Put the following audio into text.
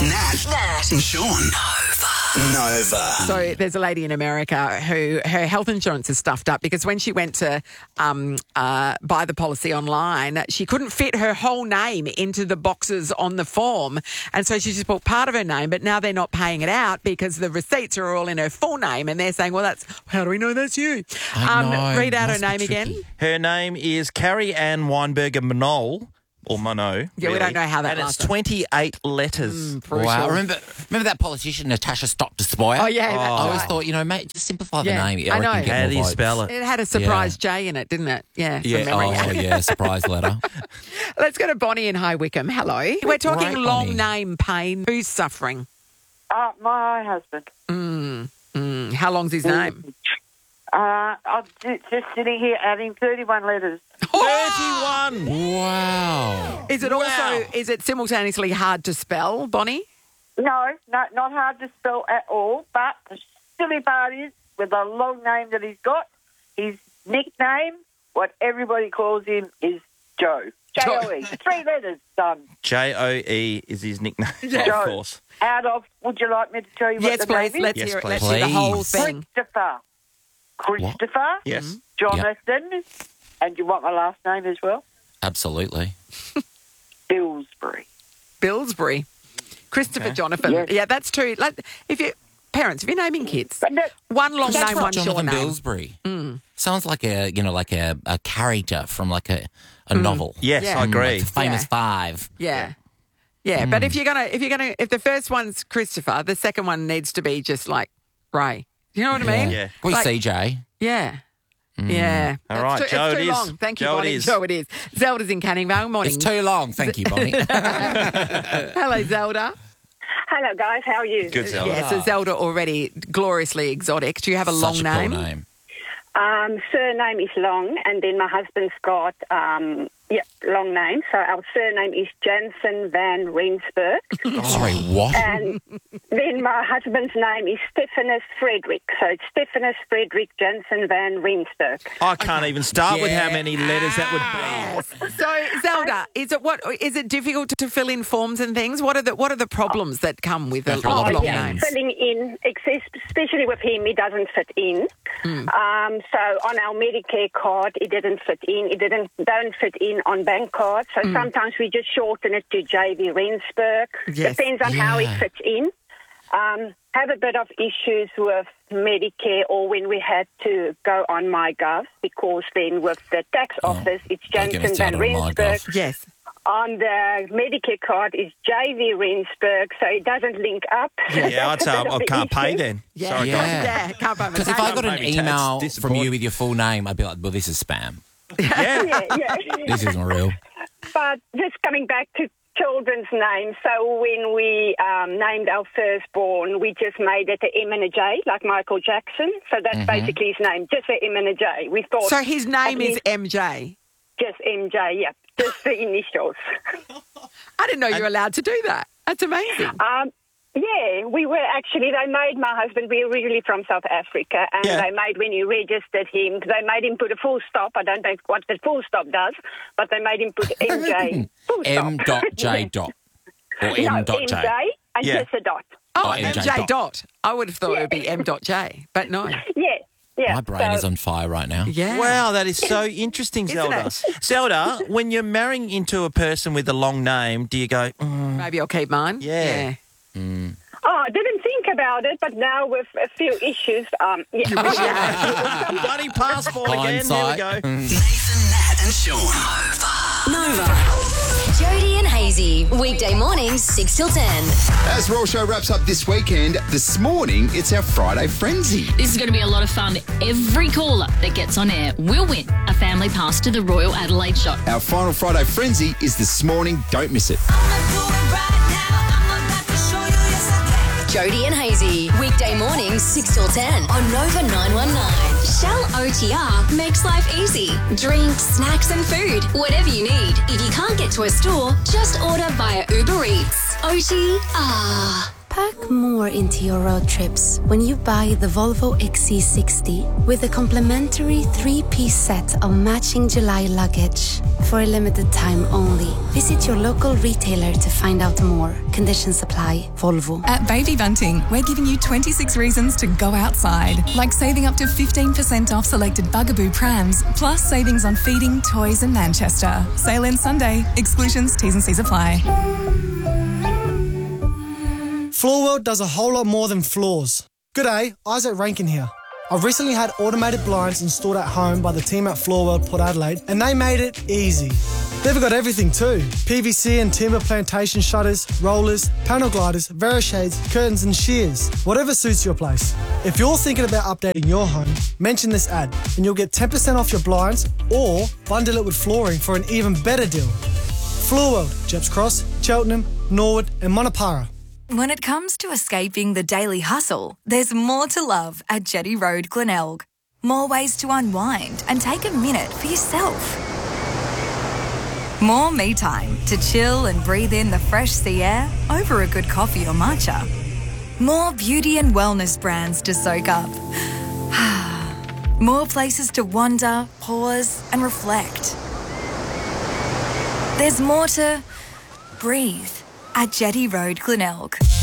Nat and Sean. Nova. So there's a lady in America who her health insurance is stuffed up because when she went to buy the policy online, she couldn't fit her whole name into the boxes on the form. And so she just put part of her name, but now they're not paying it out because the receipts are all in her full name. And they're saying, well, how do we know that's you? Read out her name again. Her name is Carrie Ann Weinberger Monod. Or Mono. Yeah, really. we don't know how that And it's 28 letters. Wow. Remember that politician, Natasha Stock-Despoja? Oh, yeah. That's I always right. thought, mate, just simplify the Yeah, name. I know. How do you spell it? It had a surprise J in it, didn't it? Yeah, from Yeah, memory. surprise letter. Let's go to Bonnie in High Wycombe. Hello. We're talking Right, long Bonnie. name pain. Who's suffering? My husband. How long's his name? I'm just sitting here adding 31 letters. 31! Wow. Is it simultaneously hard to spell, Bonnie? No, not hard to spell at all, but the silly part is, with the long name that he's got, his nickname, what everybody calls him, is Joe. J-O-E. 3 letters, done. J-O-E is his nickname, Joe. of course. would you like me to tell you what Yes, the please. name is? Let's Yes, hear it. please. Let's hear the whole Please. thing. Christopher, Yes. Jonathan, and you want my last name as well? Absolutely. Billsbury. Billsbury. Christopher Okay. Jonathan. Yes. Yeah, that's true. Like, if you're naming kids, But no, one long That's name, right, one short Jonathan name. Billsbury. Sounds like a character from like a novel. Yes, Yeah. I agree. Like the famous five. Yeah. Yeah, but if the first one's Christopher, the second one needs to be just like Ray. You know what I mean? Yeah. We Like- CJ. Yeah. Yeah. All right, It's Joe, it's it too is. long. Thank you, Joe, it Bonnie. is. Joe, it is. Zelda's in Canning Vale. Morning. It's too long. Thank you, Bonnie. Hello, Zelda. Hello, guys. How are you? Good, Zelda. Yeah, so Zelda already gloriously exotic. Do you have a long Such name? a cool name. Surname is long, and then my husband's got long name. So our surname is Jansen van Rensburg, Sorry, what? and then my husband's name is Stephanus Frederick. So it's Stephanus Frederick Jansen van Rensburg. I can't even start with how Yeah. many letters that would be. So, Zelda, is it difficult to fill in forms and things? What are the problems that come with a Go through a lot of long names. names? Filling in, especially with him, he doesn't fit in. So on our Medicare card, it didn't fit in. It don't fit in on bank cards. So sometimes we just shorten it to JV Rensburg. Yes. Depends on how it fits in. Have a bit of issues with Medicare or when we had to go on MyGov, because then with the tax office, it's Don't get me Jansen van started on Rensburg. MyGov. Yes. On the Medicare card is JV Rensburg, so it doesn't link up. Yeah, I'd say I can't pay then. Yeah. Sorry, Yeah. guys. Yeah. Can't buy Because if I got an Maybe tax email from disappointing. you with your full name, I'd be like, well, this is spam. Yeah. yeah. This isn't real. But just coming back to children's names, so when we named our firstborn, we just made it a M and a J, like Michael Jackson. So that's basically his name, just a M and a J. We thought So his name at is least MJ. just MJ, yeah, just the initials. I didn't know you were allowed to do that. That's amazing. Yeah, we were actually, they made my husband, we're originally from South Africa, and Yeah. they made, when you registered him, they made him put a full stop. I don't know what the full stop does, but they made him put MJ full stop. M.J. dot. Or No, M.J. MJ and Yeah. just a dot. Oh, MJ MJ dot. I would have thought it would be M.J, but no. Yeah. My brain so- is on fire right now. Yeah. Wow, that is so interesting, Zelda. it? Zelda, when you're marrying into a person with a long name, do you go, Maybe I'll keep mine. Yeah. Oh, I didn't think about it, but now with a few issues, bloody passport again? Hindsight. Here we go. Nathan, Nat and Sean. Nova. Jody and Hazy, weekday mornings 6 till 10. As Raw Show wraps up this weekend, this morning it's our Friday Frenzy. This is going to be a lot of fun. Every caller that gets on air will win a family pass to the Royal Adelaide Shot. Our final Friday Frenzy is this morning. Don't miss it. Jody and Hazy, weekday mornings 6 till 10 on Nova 919. Shell OTR makes life easy. Drinks, snacks and food, whatever you need. If you can't get to a store, just order via Uber Eats. OTR. Pack more into your road trips when you buy the Volvo XC60 with a complimentary 3-piece set of matching July luggage. For a limited time only. Visit your local retailer to find out more. Conditions apply. Volvo. At Baby Bunting, we're giving you 26 reasons to go outside, like saving up to 15% off selected Bugaboo prams, plus savings on feeding, toys and Manchester. Sale ends Sunday. Exclusions, T's and C's apply. Floor World does a whole lot more than floors. G'day, Isaac Rankin here. I've recently had automated blinds installed at home by the team at Floor World Port Adelaide, and they made it easy. They've got everything too. PVC and timber plantation shutters, rollers, panel gliders, Verishades, curtains and shears. Whatever suits your place. If you're thinking about updating your home, mention this ad and you'll get 10% off your blinds or bundle it with flooring for an even better deal. Floor World, Jeps Cross, Cheltenham, Norwood and Monopara. When it comes to escaping the daily hustle, there's more to love at Jetty Road, Glenelg. More ways to unwind and take a minute for yourself. More me time to chill and breathe in the fresh sea air over a good coffee or matcha. More beauty and wellness brands to soak up. More places to wander, pause and reflect. There's more to breathe at Jetty Road, Glenelg.